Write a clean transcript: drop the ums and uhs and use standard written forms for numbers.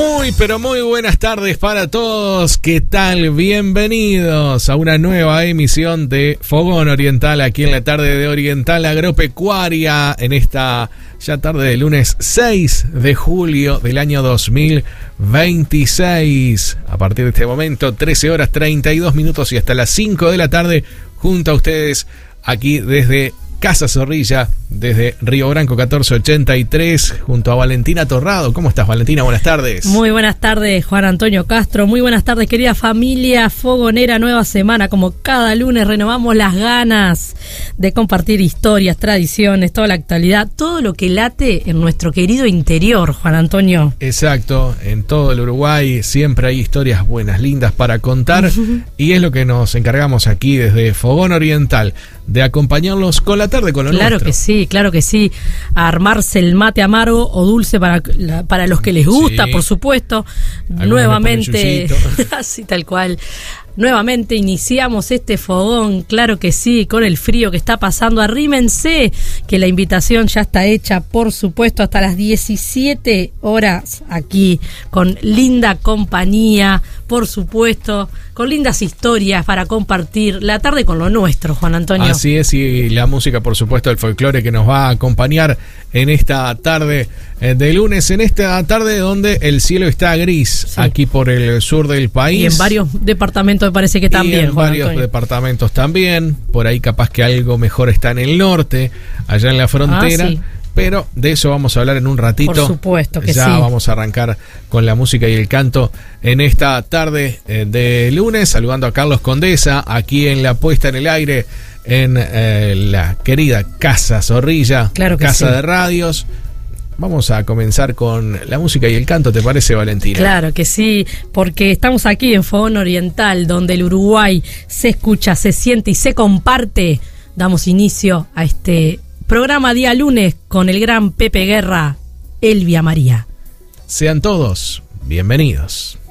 Muy, pero muy buenas tardes para todos. ¿Qué tal? Bienvenidos a una nueva emisión de Fogón Oriental aquí en la tarde de Oriental Agropecuaria en esta ya tarde de lunes 6 de julio del año 2026. A partir de este momento, 13 horas 32 minutos y hasta las 5 de la tarde junto a ustedes aquí desde Casa Zorrilla, desde Río Branco 1483, junto a Valentina Torrado. ¿Cómo estás, Valentina? Buenas tardes. Muy buenas tardes, Juan Antonio Castro. Muy buenas tardes, querida familia fogonera. Nueva semana, como cada lunes renovamos las ganas de compartir historias, tradiciones, toda la actualidad, todo lo que late en nuestro querido interior, Juan Antonio. Exacto, en todo el Uruguay siempre hay historias buenas, lindas para contar, y es lo que nos encargamos aquí desde Fogón Oriental, de acompañarlos con la tarde con lo nuestro. Claro que sí. A armarse el mate amargo o dulce para los que les gusta, sí, por supuesto. Nuevamente, así tal cual. Nuevamente iniciamos este fogón, claro que sí, con el frío que está pasando. Arrímense, que la invitación ya está hecha, por supuesto, hasta las 17 horas aquí, con linda compañía, por supuesto, con lindas historias para compartir la tarde con lo nuestro, Juan Antonio. Así es, y la música, por supuesto, del folclore que nos va a acompañar en esta tarde de lunes, en esta tarde donde el cielo está gris, sí, aquí por el sur del país. Y en varios departamentos me parece que también, y en Juan varios Antonio. Departamentos también, por ahí capaz que algo mejor está en el norte, allá en la frontera. Sí. Pero de eso vamos a hablar en un ratito. Por supuesto que ya sí. Vamos a arrancar con la música y el canto en esta tarde de lunes, saludando a Carlos Condesa, aquí en la puesta en el aire, en la querida Casa Zorrilla, claro que Casa sí. de Radios. Vamos a comenzar con la música y el canto, ¿te parece, Valentina? Claro que sí, porque estamos aquí en Fogón Oriental, donde el Uruguay se escucha, se siente y se comparte. Damos inicio a este programa día lunes con el gran Pepe Guerra, Elvia María. Sean todos bienvenidos.